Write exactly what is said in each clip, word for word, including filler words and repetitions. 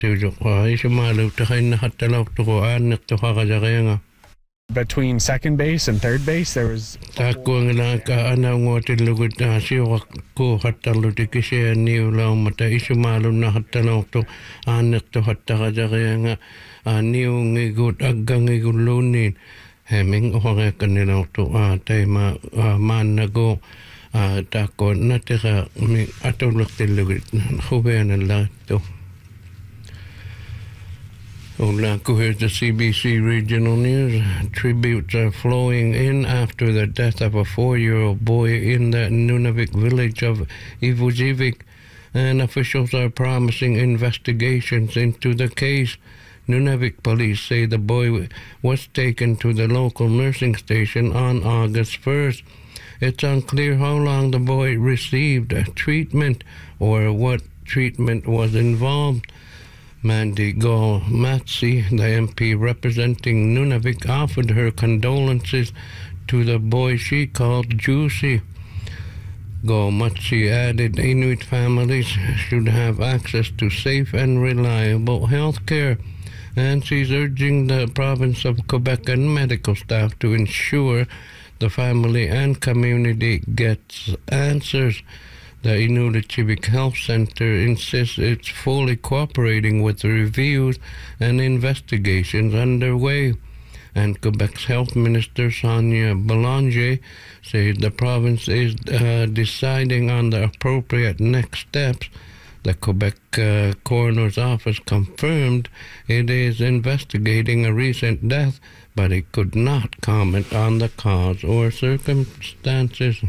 Between second base and third base, there was. Hemming hore kanila to a tema man nago tako natira mi atulok tilugit huben la to. Olanku, here's the C B C Regional News. Tributes are flowing in after the death of a four-year-old boy in the Nunavik village of Ivujivik, and officials are promising investigations into the case. Nunavik police say the boy was taken to the local nursing station on August first. It's unclear how long the boy received treatment or what treatment was involved. Mandy Gall Matsi, the M P representing Nunavik, offered her condolences to the boy she called Juicy. Gall Matsi added Inuit families should have access to safe and reliable health care, and she's urging the province of Quebec and medical staff to ensure the family and community gets answers. The Inuit Health Center insists it's fully cooperating with the reviews and investigations underway. And Quebec's Health Minister Sonia Belanger says the province is uh, deciding on the appropriate next steps. The Quebec uh, Coroner's Office confirmed it is investigating a recent death, but it could not comment on the cause or circumstances.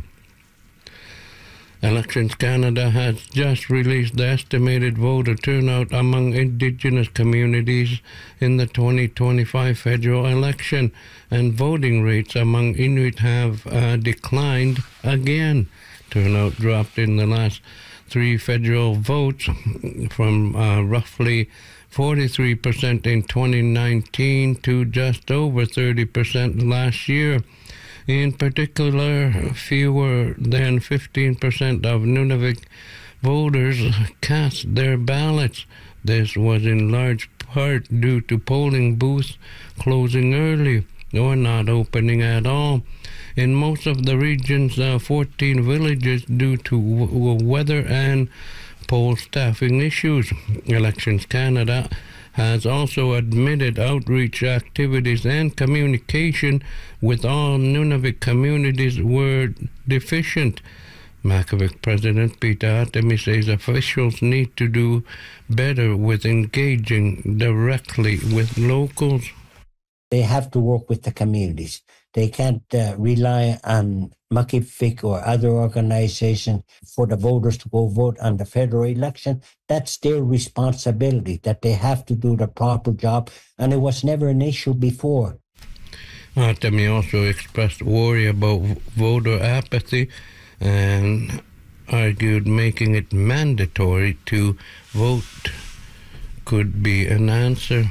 Elections Canada has just released the estimated voter turnout among Indigenous communities in the twenty twenty-five federal election, and voting rates among Inuit have uh, declined again. Turnout dropped in the last three federal votes from uh, roughly forty-three percent in twenty nineteen to just over thirty percent last year. In particular, fewer than fifteen percent of Nunavik voters cast their ballots. This was in large part due to polling booths closing early or not opening at all. In most of the region's uh, fourteen villages due to w- weather and poll staffing issues. Elections Canada has also admitted outreach activities and communication with all Nunavik communities were deficient. Makivik President Peter Atemi says officials need to do better with engaging directly with locals. They have to work with the communities. They can't uh, rely on Makivik or other organizations for the voters to go vote on the federal election. That's their responsibility, that they have to do the proper job, and it was never an issue before. Atemi also expressed worry about voter apathy and argued making it mandatory to vote could be an answer.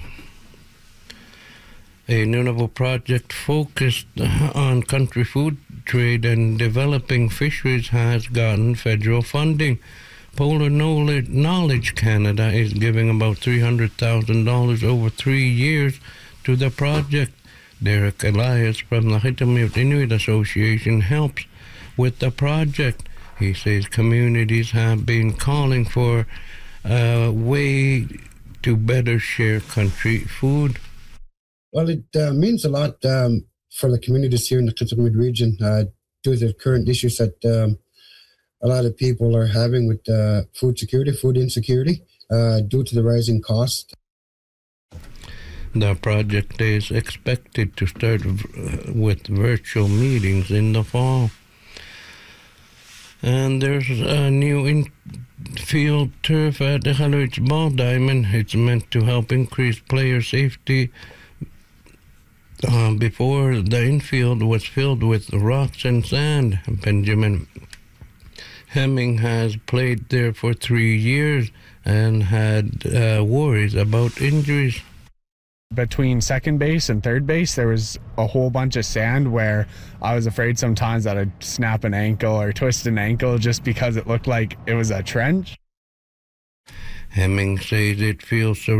A Nunavut project focused on country food trade and developing fisheries has gotten federal funding. Polar Knowledge Canada is giving about three hundred thousand dollars over three years to the project. Derek Elias from the Hitamute Inuit Association helps with the project. He says communities have been calling for a way to better share country food. Well, it uh, means a lot um, for the communities here in the Kitikmeot region uh, due to the current issues that um, a lot of people are having with uh, food security, food insecurity, uh, due to the rising cost. The project is expected to start v- with virtual meetings in the fall. And there's a new infield turf at the Iqaluit Ball Diamond. It's meant to help increase player safety. Uh, before the infield was filled with rocks and sand. Benjamin Hemming has played there for three years and had uh, worries about injuries. Between second base and third base, there was a whole bunch of sand where I was afraid sometimes that I'd snap an ankle or twist an ankle just because it looked like it was a trench. Hemming says it feels so